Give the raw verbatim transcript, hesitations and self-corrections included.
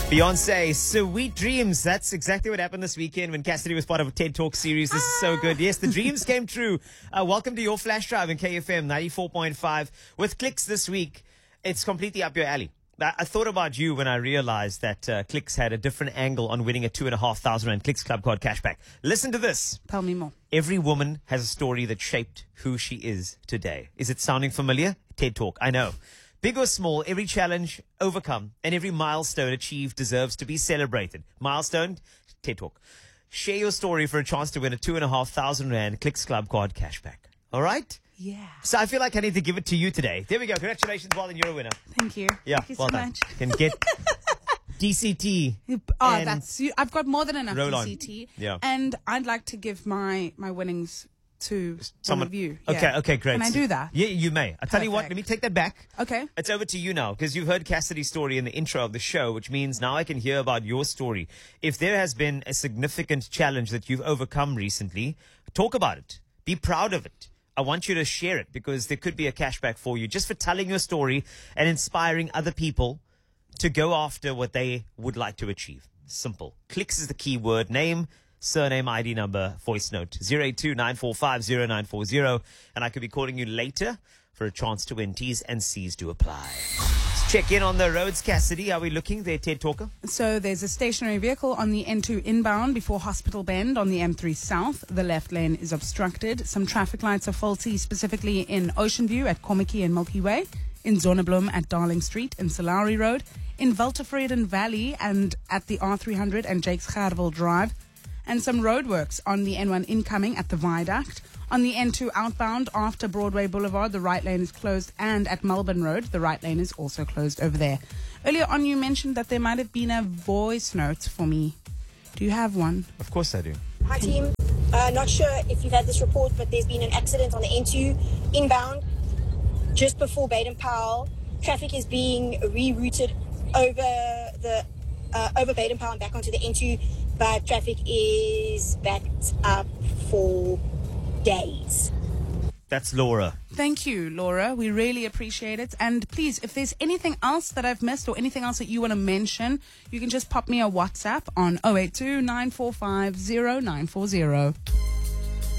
Beyonce, Sweet Dreams. That's exactly what happened this weekend when Cassidy was part of a TED Talk series. This is so good. Yes, the dreams came true. Uh, welcome to your flash drive in K F M ninety-four point five. With Clicks this week, it's completely up your alley. I, I thought about you when I realized that uh, Clicks had a different angle on winning a two and a half thousand rand Clicks Club Card cashback. Listen to this. Tell me more. Every woman has a story that shaped who she is today. Is it sounding familiar? TED Talk, I know. Big or small, every challenge overcome and every milestone achieved deserves to be celebrated. Milestone, TED Talk. Share your story for a chance to win a two and a half thousand rand Clicks Club Card cashback. All right? Yeah. So I feel like I need to give it to you today. There we go. Congratulations, Walden. You're a winner. Thank you. Yeah, Thank you well so done. much. Can get D C T. Oh, and that's you. I've got more than enough roll on. D C T. Yeah. And I'd like to give my my winnings to someone one of you. Okay, Yeah. okay, great. Can I do that? Yeah, you may. I'll tell you what, Perfect. let me take that back. Okay. It's over to you now, because you've heard Cassidy's story in the intro of the show, which means now I can hear about your story. If there has been a significant challenge that you've overcome recently, talk about it. Be proud of it. I want you to share it, because there could be a cashback for you just for telling your story and inspiring other people to go after what they would like to achieve. Simple. Clicks is the key word. Name, surname, I D number, voice note, zero eight two nine four five zero nine four zero. And I could be calling you later for a chance to win. T's and C's do apply. Let's check in on the roads, Cassidy. Are we looking there, TED Talker? So there's a stationary vehicle on the N two inbound before Hospital Bend on the M three South. The left lane is obstructed. Some traffic lights are faulty, specifically in Ocean View at Kommetjie and Milky Way, in Zonneblom at Darling Street and Salari Road, in Weltevreden Valley and at the R three hundred and Jakes Gerwel Drive, and some roadworks on the N one incoming at the Viaduct. On the N two outbound after Broadway Boulevard, the right lane is closed, and at Melbourne Road, the right lane is also closed over there. Earlier on, you mentioned that there might have been a voice note for me. Do you have one? Of course I do. Hi team, uh, not sure if you've had this report, but there's been an accident on the N two inbound just before Baden Powell. Traffic is being rerouted over the uh, over Baden Powell and back onto the N two, but traffic is backed up for days. That's Laura. Thank you, Laura. We really appreciate it. And please, if there's anything else that I've missed or anything else that you want to mention, you can just pop me a WhatsApp on zero eight two nine four five zero nine four zero.